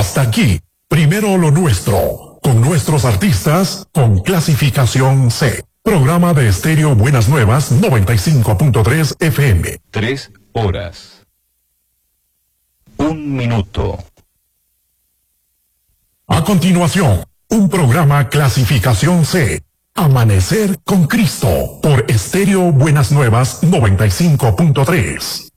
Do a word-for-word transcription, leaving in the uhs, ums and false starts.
Hasta aquí, primero lo nuestro, con nuestros artistas, con clasificación C. Programa de Estéreo Buenas Nuevas noventa y cinco punto tres F M. Tres horas. Un minuto. A continuación, un programa clasificación C. Amanecer con Cristo por Estéreo Buenas Nuevas noventa y cinco punto tres.